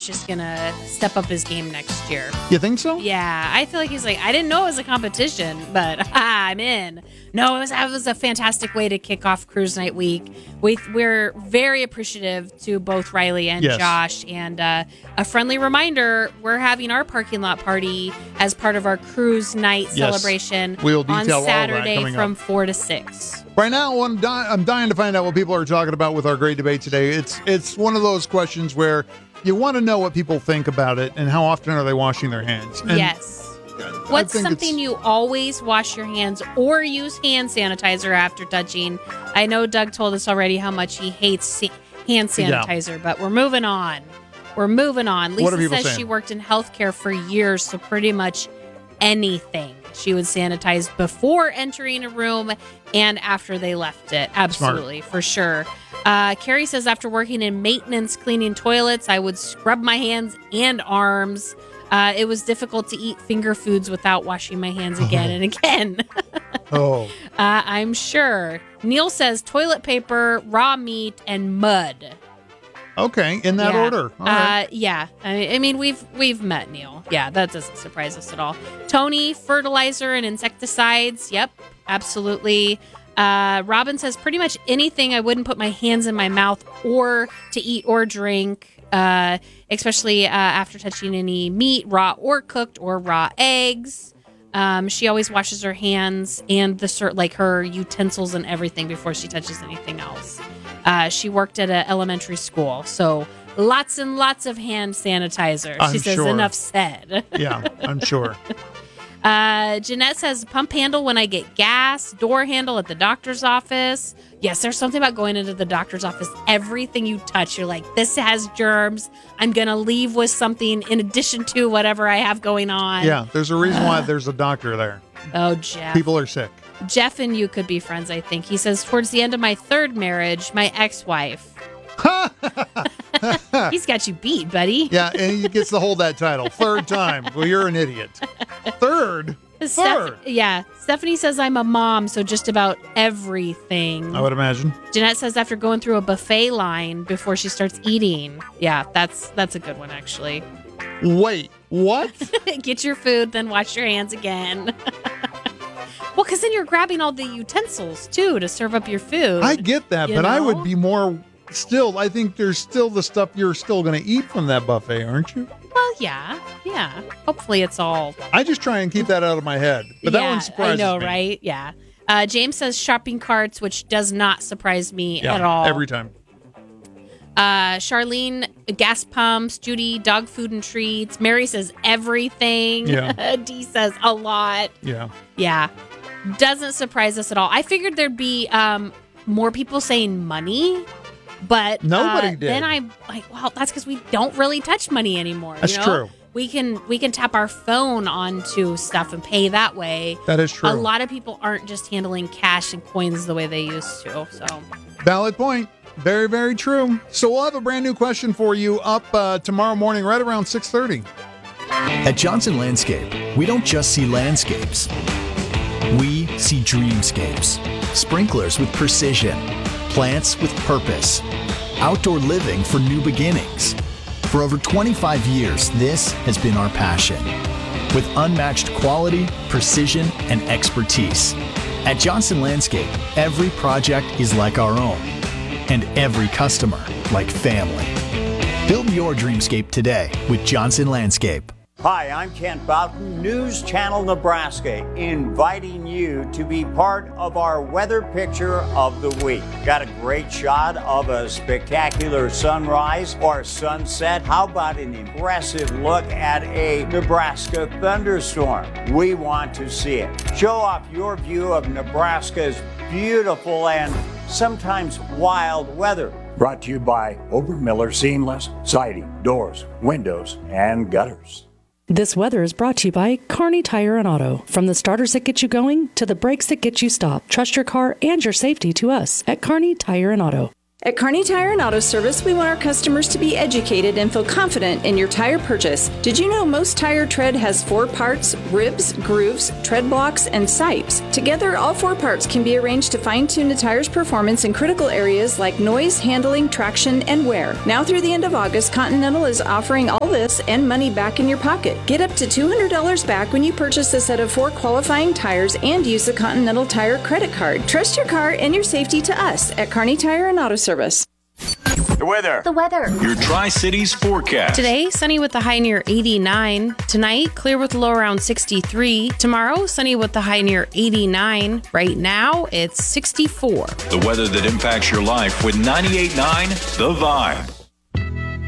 is going to step up his game next year. You think so? Yeah, I feel like he's like, I didn't know it was a competition, but I'm in. No, it was a fantastic way to kick off Cruise Night Week. We're very appreciative to both Riley and Josh. And a friendly reminder, we're having our parking lot party as part of our Cruise Night celebration on Saturday from 4 to 6. Right now, I'm dying to find out what people are talking about with our great debate today. It's one of those questions where you want to know what people think about it and how often are they washing their hands. And yes. What's something you always wash your hands or use hand sanitizer after touching? I know Doug told us already how much he hates hand sanitizer, but we're moving on. Lisa says she worked in healthcare for years, so pretty much anything she would sanitize before entering a room and after they left it. Absolutely, for sure. Carrie says after working in maintenance cleaning toilets, I would scrub my hands and arms. It was difficult to eat finger foods without washing my hands again and again. I'm sure. Neil says toilet paper, raw meat, and mud. Okay, in that order. All right. Yeah. I mean, we've met Neil. Yeah, that doesn't surprise us at all. Tony, fertilizer and insecticides. Yep, absolutely. Robin says pretty much anything I wouldn't put my hands in my mouth or to eat or drink. Especially after touching any meat, raw or cooked, or raw eggs. She always washes her hands and her utensils and everything before she touches anything else. She worked at an elementary school, so lots and lots of hand sanitizer. She says, enough said. Yeah, I'm sure. Jeanette says pump handle when I get gas, door handle at the doctor's office. Yes, there's something about going into the doctor's office. Everything you touch, you're like, this has germs. I'm going to leave with something in addition to whatever I have going on. Yeah, there's a reason why there's a doctor there. Oh, Jeff. People are sick. Jeff and you could be friends, I think. He says, towards the end of my third marriage, my ex-wife. He's got you beat, buddy. Yeah, and he gets to hold that title. Third time. Well, you're an idiot. Third? Yeah. Stephanie says I'm a mom, so just about everything. I would imagine. Jeanette says after going through a buffet line before she starts eating. Yeah, that's a good one, actually. Wait, what? Get your food, then wash your hands again. Well, because then you're grabbing all the utensils, too, to serve up your food. I get that, but I would be more... Still, I think there's still the stuff you're still going to eat from that buffet, aren't you? Well, yeah. Hopefully it's all... I just try and keep that out of my head. But that one surprises me. I know, right? Yeah. James says shopping carts, which does not surprise me at all. Every time. Charlene, gas pumps. Judy, dog food and treats. Mary says everything. Yeah. Dee says a lot. Yeah. Doesn't surprise us at all. I figured there'd be more people saying money. But nobody did. Then I'm like, well, that's because we don't really touch money anymore. That's true. We can tap our phone onto stuff and pay that way. That is true. A lot of people aren't just handling cash and coins the way they used to. So valid point. Very, very true. So we'll have a brand new question for you up tomorrow morning, right around 6:30. At Johnson Landscape, we don't just see landscapes. We see dreamscapes. Sprinklers with precision. Plants with purpose. Outdoor living for new beginnings. For over 25 years, this has been our passion. With unmatched quality, precision, and expertise. At Johnson Landscape, every project is like our own. And every customer like family. Build your dreamscape today with Johnson Landscape. Hi, I'm Kent Boughton, News Channel Nebraska, inviting you to be part of our weather picture of the week. Got a great shot of a spectacular sunrise or sunset? How about an impressive look at a Nebraska thunderstorm? We want to see it. Show off your view of Nebraska's beautiful and sometimes wild weather. Brought to you by Obermiller Seamless Siding, Doors, Windows, and Gutters. This weather is brought to you by Kearney Tire and Auto. From the starters that get you going to the brakes that get you stopped. Trust your car and your safety to us at Kearney Tire and Auto. At Kearney Tire and Auto Service, we want our customers to be educated and feel confident in your tire purchase. Did you know most tire tread has 4 parts: ribs, grooves, tread blocks, and sipes? Together, all 4 parts can be arranged to fine-tune the tire's performance in critical areas like noise, handling, traction, and wear. Now through the end of August, Continental is offering all this and money back in your pocket. Get up to $200 back when you purchase a set of 4 qualifying tires and use the Continental Tire credit card. Trust your car and your safety to us at Kearney Tire and Auto Service. The weather. Your Tri-Cities forecast. Today, sunny with the high near 89. Tonight, clear with the low around 63. Tomorrow, sunny with the high near 89. Right now, it's 64. The weather that impacts your life with 98.9 The Vibe.